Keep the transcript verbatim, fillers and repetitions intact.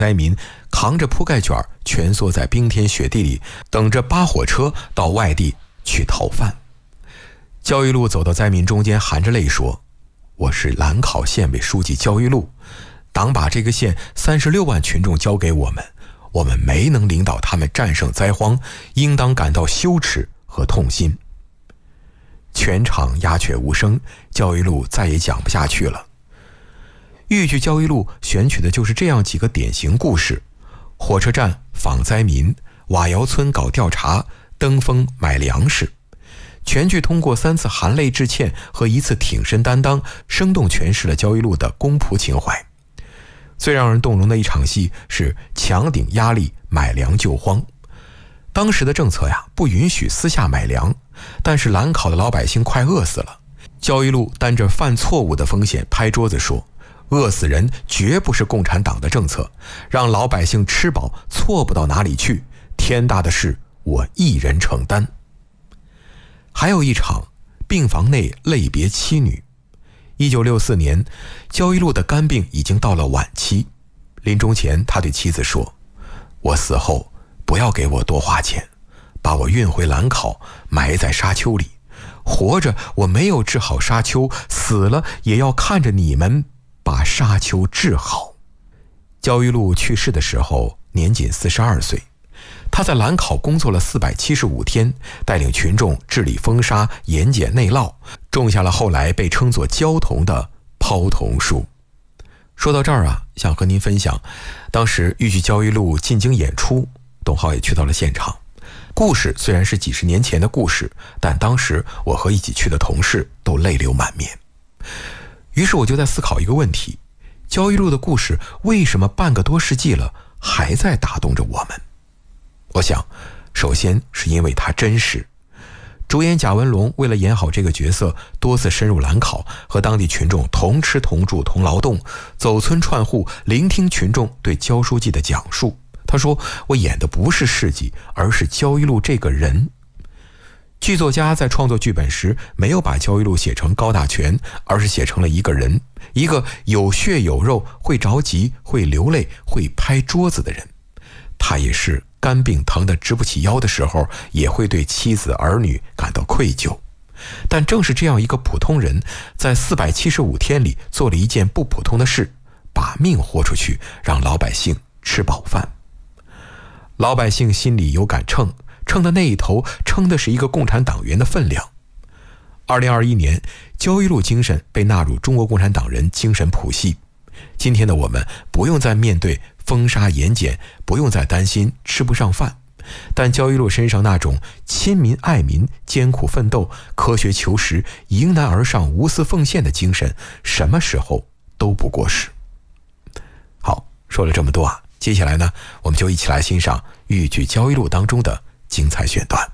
灾民扛着铺盖卷蜷缩在冰天雪地里，等着扒火车到外地去讨饭。焦裕禄走到灾民中间，含着泪说：我是兰考县委书记焦裕禄，党把这个县三十六万群众交给我们，我们没能领导他们战胜灾荒，应当感到羞耻和痛心。全场鸦雀无声，焦裕禄再也讲不下去了。豫剧焦裕禄选取的就是这样几个典型故事：火车站访灾民，瓦窑村搞调查，登封买粮食。全剧通过三次含泪致歉和一次挺身担当，生动诠释了焦裕禄的公仆情怀。最让人动容的一场戏是强顶压力买粮救荒。当时的政策呀，不允许私下买粮，但是兰考的老百姓快饿死了。焦裕禄担着犯错误的风险，拍桌子说：饿死人绝不是共产党的政策，让老百姓吃饱错不到哪里去，天大的事我一人承担。还有一场病房内泪别妻女。一九六四年，焦裕禄的肝病已经到了晚期，临终前他对妻子说：我死后不要给我多花钱，把我运回兰考，埋在沙丘里，活着我没有治好沙丘，死了也要看着你们把沙丘治好。焦裕禄去世的时候年仅四十二岁，他在兰考工作了四百七十五天，带领群众治理风沙，严减内涝，种下了后来被称作焦桐的抛桐树。说到这儿啊，想和您分享，当时豫剧焦裕禄进京演出，董浩也去到了现场。故事虽然是几十年前的故事，但当时我和一起去的同事都泪流满面。于是我就在思考一个问题：焦裕禄的故事为什么半个多世纪了还在打动着我们？我想，首先是因为他真实。主演贾文龙为了演好这个角色，多次深入兰考，和当地群众同吃同住同劳动，走村串户，聆听群众对焦书记的讲述。他说：我演的不是事迹，而是焦裕禄这个人。剧作家在创作剧本时，没有把焦裕禄写成高大全，而是写成了一个人，一个有血有肉，会着急，会流泪，会拍桌子的人。他也是肝病疼得直不起腰的时候，也会对妻子儿女感到愧疚。但正是这样一个普通人，在四百七十五天里做了一件不普通的事，把命豁出去，让老百姓吃饱饭。老百姓心里有杆秤，秤的那一头称的是一个共产党员的分量。二零二一年，焦裕禄精神被纳入中国共产党人精神谱系。今天的我们不用再面对风沙盐碱，不用再担心吃不上饭，但焦裕禄身上那种亲民爱民、艰苦奋斗、科学求实、迎难而上、无私奉献的精神，什么时候都不过时。好，说了这么多啊，接下来呢，我们就一起来欣赏豫剧焦裕禄当中的精彩选段。